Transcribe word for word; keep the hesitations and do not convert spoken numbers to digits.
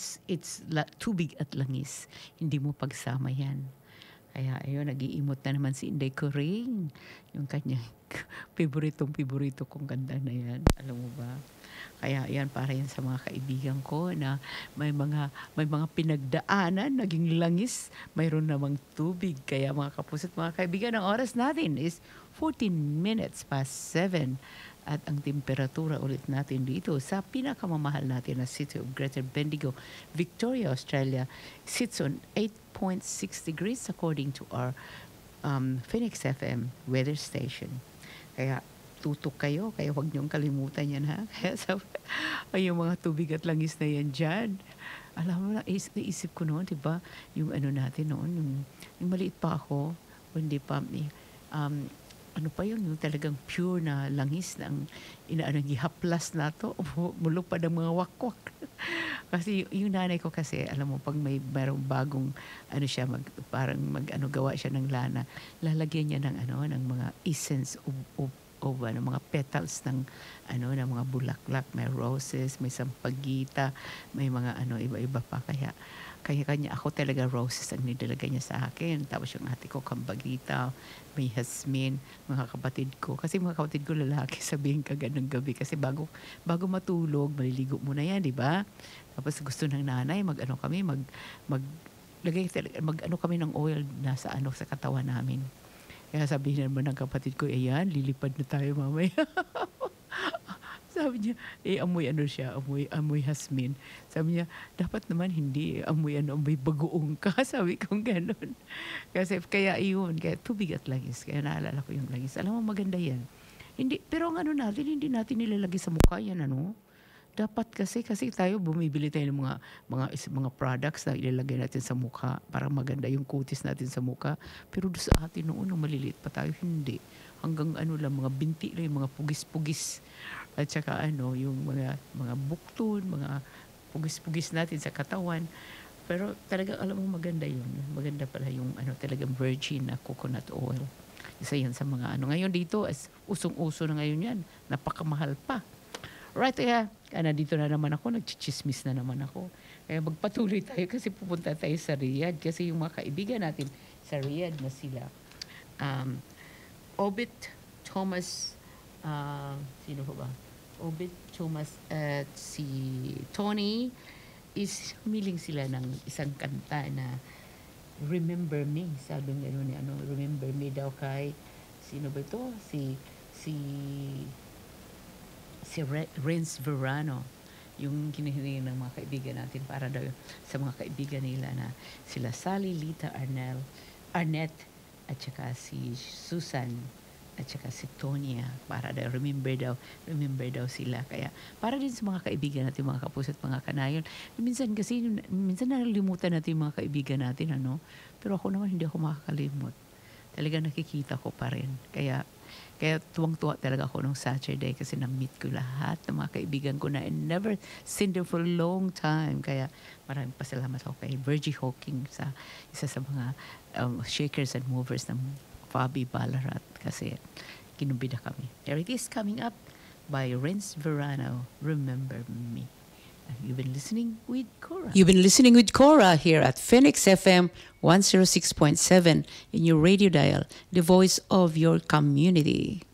it's it's la, tubig at langis. Hindi mo pagsama yan. Kaya ayun, nag-iimot na naman si Inday Kuring. Yung kanyang paboritong-paborito kong kanta na yan. Alam mo ba? Kaya yan, para yan sa mga kaibigan ko na may mga may mga pinagdaanan, naging langis, mayroon namang tubig. Kaya mga kapuso't mga kaibigan, ang oras natin is fourteen minutes past seven. At ang temperatura ulit natin dito sa pinakamamahal natin na city of Greater Bendigo, Victoria, Australia, sits on eight point six degrees according to our um, Phoenix F M weather station. Kaya tutok kayo, kaya huwag niyong kalimutan yan ha. Kaya sa ay, yung mga tubig at langis na yan dyan. Alam mo na, is, naisip ko noon, di ba? Yung ano natin noon, yung, yung maliit pa ako, hindi pa, um, ano pa yun, yung talagang pure na langis na ang inaanong ihaplas na to, mulog pa ng mga wakwak. Kasi yung nanay ko kasi, alam mo, pag may mayroong bagong, ano siya, mag, parang mag, ano, gawa siya ng lana, lalagyan niya ng, ano, ng mga essence of, of, of ano, mga petals ng, ano, ng mga bulaklak, may roses, may sampagita, may mga, ano, iba-iba pa, kaya, kanya-kanya ako talaga roses ang nidalaga niya sa akin. Tapos yung ate ko, kambagita, may jasmine, mga kapatid ko. Kasi mga kapatid ko lalaki, sabihin ka ganang gabi. Kasi bago, bago matulog, maliligo muna yan, di ba? Tapos gusto ng nanay, mag-ano kami, mag, mag, lagay, mag, ano kami ng oil na sa, ano, sa katawan namin. Kaya sabihin naman ng kapatid ko, ayan, lilipad na tayo mamaya. Sabi niya, eh, amoy ano siya, amoy, amoy hasmin. Sabi niya, dapat naman hindi, amoy ano, amoy bagoong ka. Sabi kong gano'n. Kasi, kaya iyon, kaya tubig at langis. Kaya naalala ko yung langis. Alam mo, maganda yan. Hindi, pero ang ano natin, hindi natin nilalagay sa mukha yan, ano? Dapat kasi, kasi tayo bumibili tayo ng mga, mga, mga products na ilalagay natin sa mukha para maganda yung kutis natin sa mukha. Pero doon sa atin noon, nung maliliit pa tayo, hindi. Hanggang ano lang, mga binti lang, yung mga pugis-pugis. At saka ano, yung mga mga buktun, mga pugis-pugis natin sa katawan. Pero talagang alam mo maganda yun. Maganda pala yung ano, talagang virgin na coconut oil. Isa yan sa mga ano. Ngayon dito, as usong-uso na ngayon yan. Napakamahal pa. Right, kaya, kaya nandito na naman ako, nagchichismis na naman ako. Kaya magpatuloy tayo kasi pupunta tayo sa Riyadh. Kasi yung mga kaibigan natin sa Riyadh na sila. Um, Obit Thomas, uh, sino ba ba? Obit Thomas at si Tony is humiling sila ng isang kanta na Remember Me. Sabi ng ano ni ano, Remember Me daw kay sino ba ito? Si si si Renz Verano. Yung kinihiling ng mga kaibigan natin para daw sa mga kaibigan nila na sila Sally, Lita, Arnel, Arnett, at saka si Susan at saka si Tonya para daw remember daw remember daw sila. Kaya para din sa mga kaibigan natin, mga kapuso at mga kanayon, minsan kasi minsan nalilimutan natin yung mga kaibigan natin, ano, pero ako naman hindi ako makakalimot. Talaga nakikita ko pa rin. Kaya kaya tuwang-tuwa talaga ako nung Saturday kasi na-meet ko lahat ng mga kaibigan ko na I never seen them for a long time. Kaya maraming pasalamat ako kay Virgie Hawking, sa isa sa mga um, shakers and movers ng Fabi Ballarat kasi kinumbida kami. There it is, coming up by Renz Verano, Remember Me. You've been listening with Cora. You've been listening with Cora here at Phoenix F M one oh six point seven in your radio dial, the voice of your community.